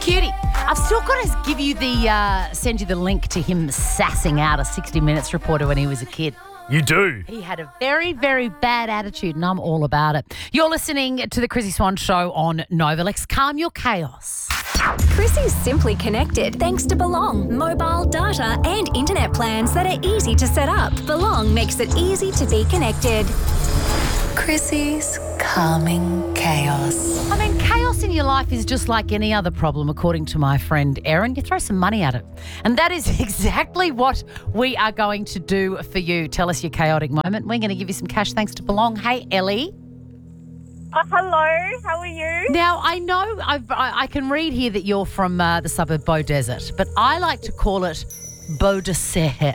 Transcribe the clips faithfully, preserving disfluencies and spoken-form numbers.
Cutie. I've still got to give you the, uh, send you the link to him sassing out a sixty minutes reporter when he was a kid. You do? He had a very, very bad attitude, and I'm all about it. You're listening to the Chrissy Swan Show on Nova. Let's calm your chaos. Chrissy's simply connected thanks to Belong. Mobile, data and internet plans that are easy to set up. Belong makes it easy to be connected. Chrissy's calming chaos. I mean, chaos in your life is just like any other problem, according to my friend Erin. You throw some money at it. And that is exactly what we are going to do for you. Tell us your chaotic moment. We're going to give you some cash thanks to Belong. Hey, Ellie. Uh, hello, how are you? Now, I know I've, I, I can read here that you're from uh, the suburb Beaudesert, but I like to call it Beaudesert.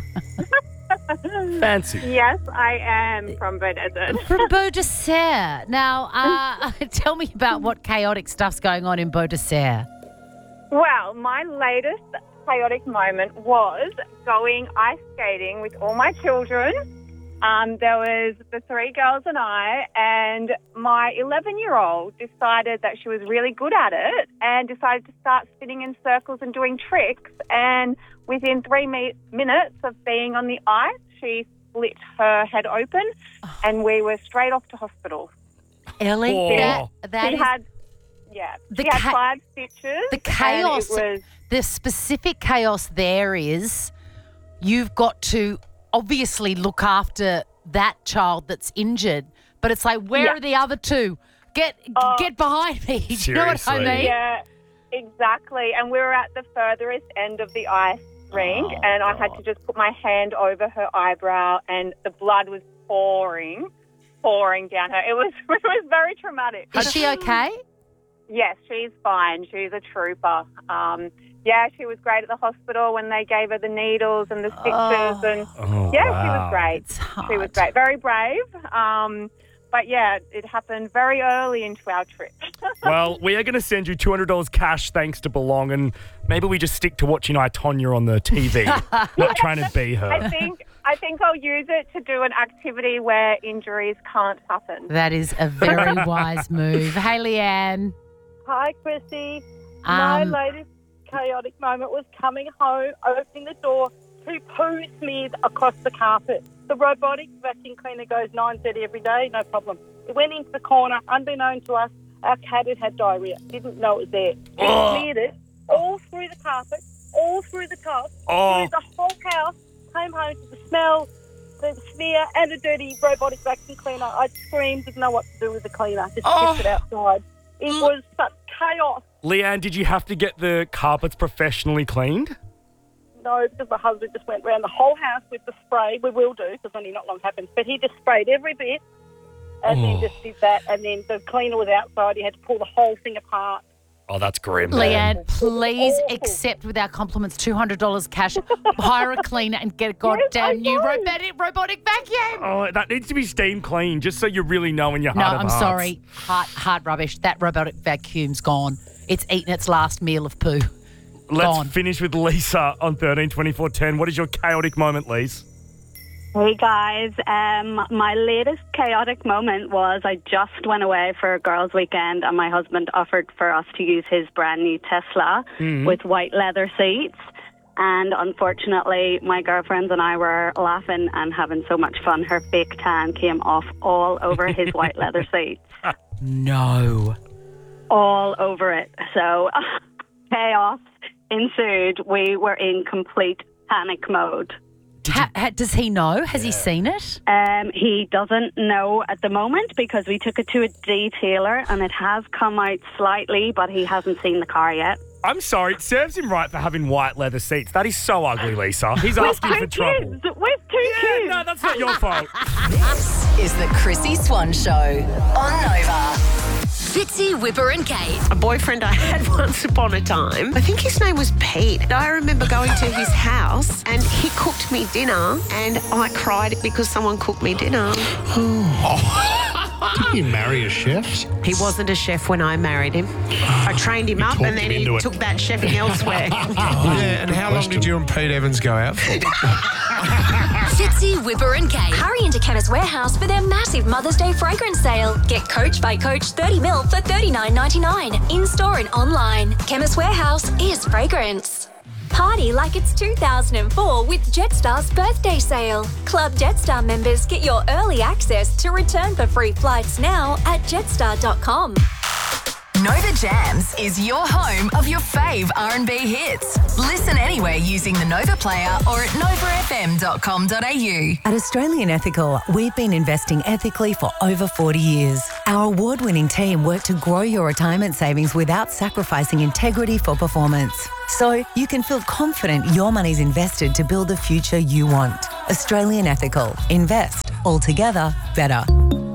Fancy. Yes, I am from Beaudesert. From Beaudesert. Now, uh, tell me about what chaotic stuff's going on in Beaudesert. Well, my latest chaotic moment was going ice skating with all my children. Um, there was the three girls and I, and my eleven-year-old decided that she was really good at it and decided to start spinning in circles and doing tricks. And within three me- minutes of being on the ice, she split her head open, and we were straight off to hospital. Ellie, Oh. that, that She is had, yeah, The she had cha- five stitches. the chaos. And it was, The specific chaos there is you've got to obviously look after that child that's injured, but it's like, where Yeah. are the other two? Get Oh. get behind me. Do you know what I Seriously. mean? yeah, exactly. And we were at the furthest end of the ice rink, Oh, and I had to just put my hand over her eyebrow, and the blood was pouring, pouring down her. It was it was very traumatic. Is she okay? Yes, she's fine. She's a trooper. Um, yeah, she was great at the hospital when they gave her the needles and the stitches, Oh. and Oh, yeah, wow. she was great. It's hard. She was great, very brave. Um, but yeah, it happened very early into our trip. Well, we are going to send you two hundred dollars cash thanks to Belong, and maybe we just stick to watching I, Tonya on the T V, not trying to be her. I think I think I'll use it to do an activity where injuries can't happen. That is a very wise move. Hey, Leanne. Hi, Chrissy. My Um, latest chaotic moment was coming home, opening the door to poo smeared across the carpet. The robotic vacuum cleaner goes nine thirty every day, no problem. It went into the corner, unbeknown to us, our cat had had diarrhea. Didn't know it was there. It Oh. smeared it all through the carpet, all through the top, Oh. through the whole house. Came home to the smell, the smear, and a dirty robotic vacuum cleaner. I screamed, didn't know what to do with the cleaner. Just Oh. kept it outside. It was such chaos. Leanne, did you have to get the carpets professionally cleaned? No, because my husband just went around the whole house with the spray. We will do, because only not long happens. But he just sprayed every bit and Oh. then just did that. And then the cleaner was outside. He had to pull the whole thing apart. Oh, that's grim. Leanne, please Awful. accept with our compliments two hundred dollars cash, hire a cleaner and get a goddamn I new know. robotic, robotic vacuum. Oh, that needs to be steam clean, just so you really know in your No, heart of I'm hearts. sorry. Hard, hard rubbish. That robotic vacuum's gone. It's eaten its last meal of poo. Let's Gone. finish with Lisa on thirteen twenty-four ten. What is your chaotic moment, Lise? Hey guys, um, my latest chaotic moment was I just went away for a girls' weekend and my husband offered for us to use his brand new Tesla with white leather seats. And unfortunately, my girlfriends and I were laughing and having so much fun. Her fake tan came off all over his white leather seats, No. all over it. So chaos ensued. We were in complete panic mode. Ha, ha, does he know? Has he seen it? Um, he doesn't know at the moment because we took it to a detailer and it has come out slightly, but he hasn't seen the car yet. I'm sorry, it serves him right for having white leather seats. That is so ugly, Lisa. He's asking for trouble. Kids, with two Yeah, kids. no, that's not your fault. This is the Chrissy Swan Show on Nova. Fitzy, Whipper and Kate. A boyfriend I had once upon a time, I think his name was Pete. I remember going to his house and he cooked me dinner and I cried because someone cooked me dinner. Did you marry a chef? He wasn't a chef when I married him. I trained him up talked and then him he into it. took that chefing elsewhere. Yeah, and how long did you and Pete Evans go out for? Fitzy, Whipper and Kate. Hurry into Chemist Warehouse for their massive Mother's Day fragrance sale. Get Coach by Coach thirty mil for thirty-nine ninety-nine. In-store and online. Chemist Warehouse is fragrance. Party like it's two thousand four with Jetstar's birthday sale. Club Jetstar members get your early access to return for free flights now at jetstar dot com. Nova Jams is your home of your fave R and B hits. Listen anywhere using the Nova Player or at nova f m dot com dot a u. At Australian Ethical, we've been investing ethically for over forty years. Our award-winning team work to grow your retirement savings without sacrificing integrity for performance. So you can feel confident your money's invested to build the future you want. Australian Ethical. Invest. Altogether better.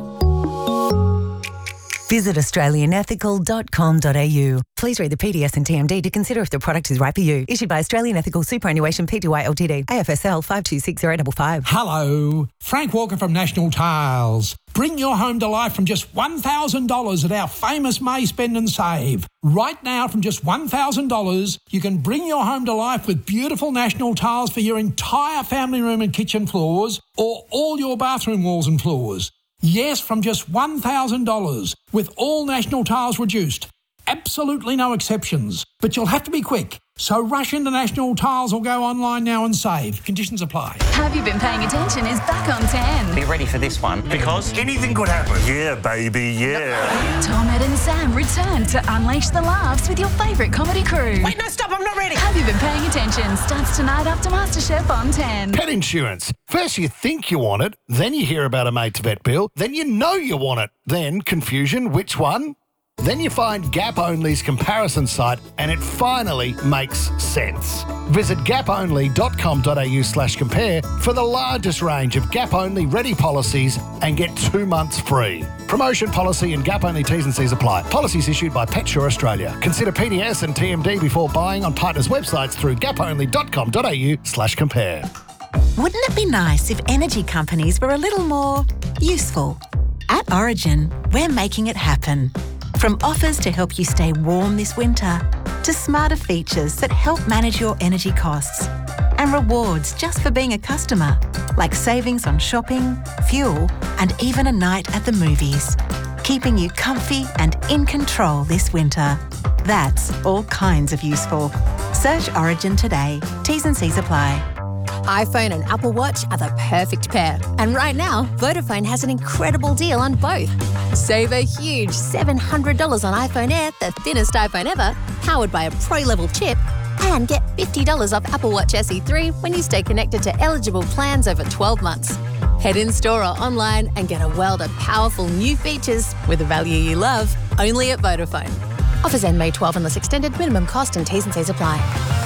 Visit australian ethical dot com dot a u. Please read the P D S and T M D to consider if the product is right for you. Issued by Australian Ethical Superannuation Pty Ltd. A F S L five two six zero five five. Hello, Frank Walker from National Tiles. Bring your home to life from just one thousand dollars at our famous May Spend and Save. Right now, from just one thousand dollars, you can bring your home to life with beautiful National Tiles for your entire family room and kitchen floors or all your bathroom walls and floors. Yes, from just one thousand dollars, with all National Tiles reduced. Absolutely no exceptions. But you'll have to be quick. So rush into National Tiles or go online now and save. Conditions apply. Have You Been Paying Attention is back on ten. Be ready for this one, because anything could happen. Yeah, baby, yeah. Tom, Ed and Sam return to unleash the laughs with your favourite comedy crew. Wait, no, stop, I'm not ready. Have You Been Paying Attention starts tonight after MasterChef on ten. Pet insurance. First you think you want it, then you hear about a mate's vet bill, then you know you want it. Then confusion, which one? Then you find Gap Only's comparison site and it finally makes sense. Visit gap only dot com dot a u slash compare for the largest range of Gap Only ready policies and get two months free. Promotion policy and Gap Only T's and C's apply. Policies issued by PetSure Australia. Consider P D S and T M D before buying on partners' websites through gap only dot com dot a u slash compare. Wouldn't it be nice if energy companies were a little more useful? At Origin, we're making it happen. From offers to help you stay warm this winter, to smarter features that help manage your energy costs, and rewards just for being a customer, like savings on shopping, fuel, and even a night at the movies, keeping you comfy and in control this winter. That's all kinds of useful. Search Origin today. T's and C's apply. iPhone and Apple Watch are the perfect pair. And right now, Vodafone has an incredible deal on both. Save a huge seven hundred dollars on iPhone Air, the thinnest iPhone ever, powered by a Pro-level chip, and get fifty dollars off Apple Watch S E three when you stay connected to eligible plans over twelve months. Head in-store or online and get a world of powerful new features with a value you love, only at Vodafone. Offers end May twelfth unless extended. Minimum cost and T's and C's apply.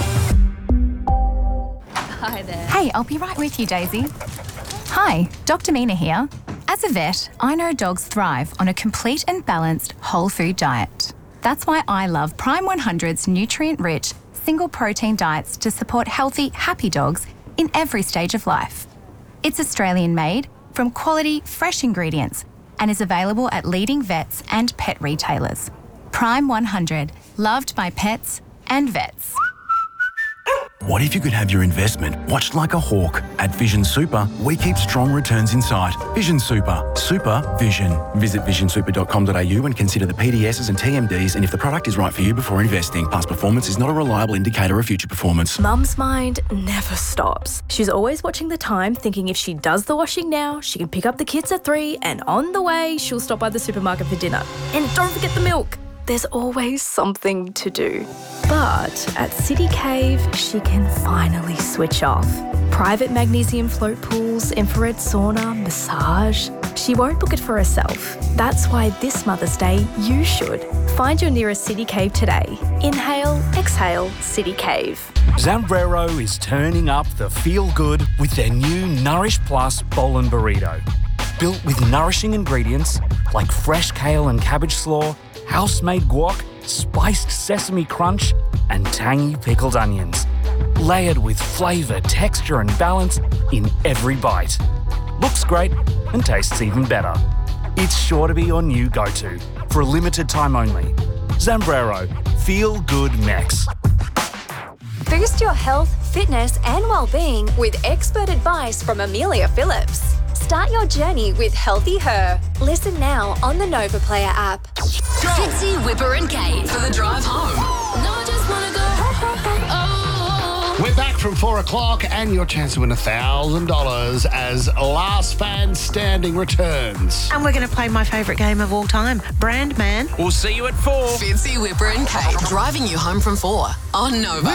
Hi there. Hey, I'll be right with you, Daisy. Hi, Doctor Mina here. As a vet, I know dogs thrive on a complete and balanced whole food diet. That's why I love Prime one hundred's nutrient-rich, single protein diets to support healthy, happy dogs in every stage of life. It's Australian-made, from quality, fresh ingredients, and is available at leading vets and pet retailers. Prime one hundred, loved by pets and vets. What if you could have your investment watched like a hawk? At Vision Super, we keep strong returns in sight. Vision Super. Super Vision. Visit vision super dot com dot a u and consider the P D Ss and T M Ds and if the product is right for you before investing. Past performance is not a reliable indicator of future performance. Mum's mind never stops. She's always watching the time, thinking if she does the washing now, she can pick up the kids at three, and on the way, she'll stop by the supermarket for dinner. And don't forget the milk. There's always something to do. But at City Cave, she can finally switch off. Private magnesium float pools, infrared sauna, massage. She won't book it for herself. That's why this Mother's Day, you should. Find your nearest City Cave today. Inhale, exhale, City Cave. Zambrero is turning up the feel-good with their new Nourish Plus Bowl and Burrito. Built with nourishing ingredients like fresh kale and cabbage slaw, house-made guac, spiced sesame crunch, and tangy pickled onions. Layered with flavour, texture and balance in every bite. Looks great and tastes even better. it's sure to be your new go-to. For a limited time only. Zambrero. Feel good Mex. Boost your health, fitness, and well-being with expert advice from Amelia Phillips. Start your journey with Healthy Her. Listen now on the Nova Player app. Fitzy, Whipper and Kate for the drive home. No, I just wanna go. Oh. We're back from four o'clock and your chance to win one thousand dollars as Last Fan Standing returns. And we're going to play my favourite game of all time, Brand Man. We'll see you at four. Fitzy, Whipper and Kate driving you home from four on Nova.